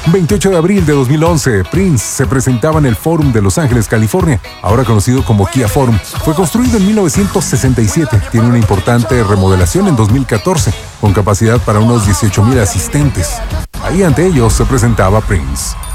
28 de abril de 2011, Prince se presentaba en el Forum de Los Ángeles, California, ahora conocido como Kia Forum. Fue construido en 1967, tiene una importante remodelación en 2014, con capacidad para unos 18,000 asistentes. Ahí ante ellos se presentaba Prince.